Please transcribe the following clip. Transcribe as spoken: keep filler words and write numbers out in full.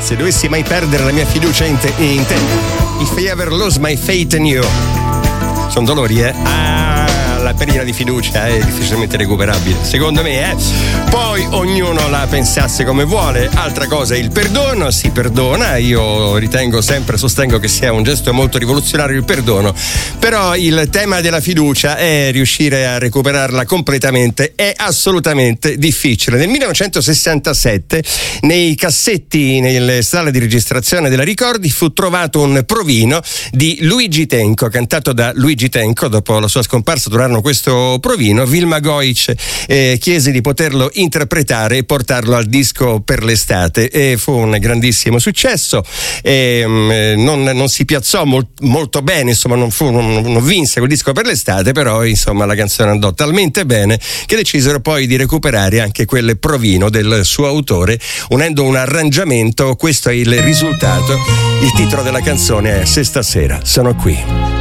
Se dovessi mai perdere la mia fiducia in te, in te. If I ever lose my faith in you. Sono dolori, eh? Ah, la perdita di fiducia è difficilmente recuperabile, secondo me, eh? Poi ognuno la pensasse come vuole. Altra cosa è il perdono, si perdona. Io ritengo sempre, sostengo che sia un gesto molto rivoluzionario il perdono. Però il tema della fiducia è riuscire a recuperarla completamente, è assolutamente difficile. Nel millenovecentosessantasette, nei cassetti, nelle sale di registrazione della Ricordi, fu trovato un provino di Luigi Tenco, cantato da Luigi Tenco. Dopo la sua scomparsa durarono questo provino. Vilma Goic eh, chiese di poterlo interpretare e portarlo al disco per l'estate, e fu un grandissimo successo. E, mh, non, non si piazzò molt, molto bene, insomma non, fu, non, non vinse quel disco per l'estate, però insomma la canzone andò talmente bene che decisero poi di recuperare anche quel provino del suo autore, unendo un arrangiamento. Questo è il risultato. Il titolo della canzone è Se stasera sono qui.